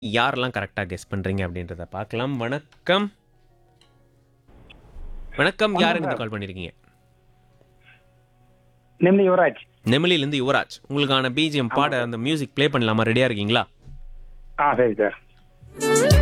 யாரெல்லாம் கரெக்டா கெஸ் பண்றீங்க அப்படின்றத பார்க்கலாம். வணக்கம். வணக்கம். வணக்கம் யாருங்க சார். கால் பண்ணியிருக்கீங்க? நெம்லி யுவராஜ். நெமிலியிலேருந்து யுவராஜ். உங்களுக்கான பிஜிஎம் ஆமா பாட சார். அந்த மியூசிக் ப்ளே பண்ணலாமா? ரெடியா இருக்கீங்களா? சரி சார்.